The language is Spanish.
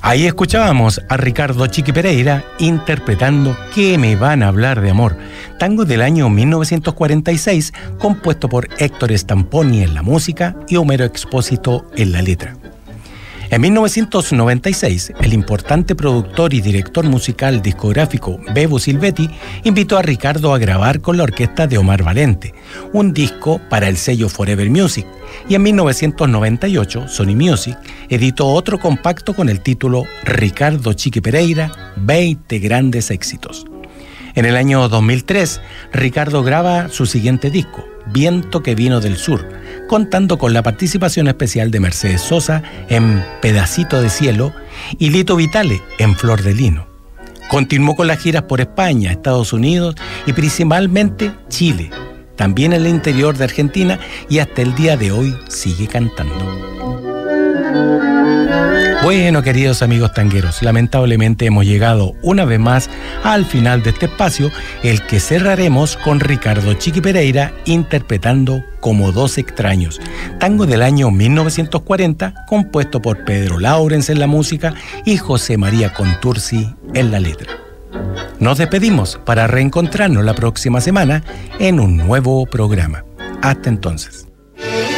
Ahí escuchábamos a Ricardo Chiqui Pereira interpretando ¿Qué me van a hablar de amor? Tango del año 1946, compuesto por Héctor Stamponi en la música y Homero Expósito en la letra. En 1996, el importante productor y director musical discográfico Bebo Silvetti invitó a Ricardo a grabar con la orquesta de Omar Valente, un disco para el sello Forever Music, y en 1998 Sony Music editó otro compacto con el título Ricardo Chiqui Pereira, 20 grandes éxitos. En el año 2003, Ricardo graba su siguiente disco, Viento que vino del sur, contando con la participación especial de Mercedes Sosa en Pedacito de Cielo y Lito Vitale en Flor de Lino. Continuó con las giras por España, Estados Unidos y principalmente Chile, también en el interior de Argentina, y hasta el día de hoy sigue cantando. Bueno, queridos amigos tangueros, lamentablemente hemos llegado una vez más al final de este espacio, el que cerraremos con Ricardo Chiqui Pereira interpretando Como dos extraños, tango del año 1940, compuesto por Pedro Laurens en la música y José María Contursi en la letra. Nos despedimos para reencontrarnos la próxima semana en un nuevo programa. Hasta entonces.